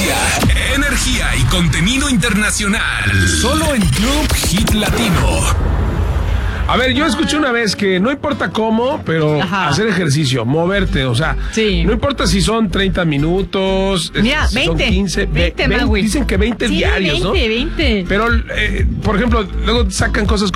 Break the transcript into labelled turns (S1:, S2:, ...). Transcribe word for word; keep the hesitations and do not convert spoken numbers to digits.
S1: tecnología, energía y contenido internacional. Solo en Club Hit Latino.
S2: A ver, yo escuché una vez que no importa cómo, pero Ajá. hacer ejercicio, moverte, o sea, sí. no importa si son treinta minutos,
S3: Mira,
S2: si
S3: veinte,
S2: son quince,
S3: veinte,
S2: veinte, dicen que veinte
S3: sí,
S2: diarios,
S3: veinte,
S2: ¿no?
S3: veinte.
S2: Pero, eh, por ejemplo, luego sacan cosas